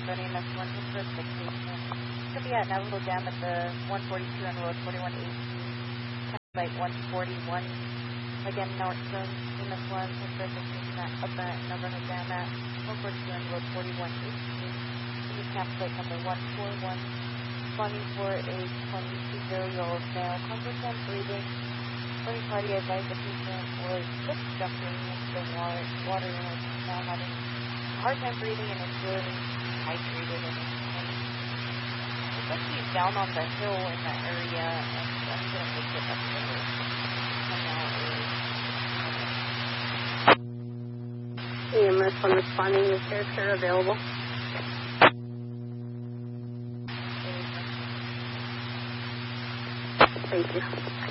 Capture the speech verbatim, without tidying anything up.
County M S one for fixation. It's going to be at Navajo Dam at the one forty-two on Road forty-one eighteen, Site one forty-one. Again, Nordstrom M S one for fixation up at Navajo Dam at one forty-two on Road forty-one eighteen. This is campsite number one four one. Responding for a twenty-two-year-old male, constant breathing. Only party advised the patient was just jumping into the water, water and was now having a hard time breathing and is really dehydrated. And, and looks like he's down on the hill in that area, and I'm going to make it up there. E M S one responding, is air care available? Thank you.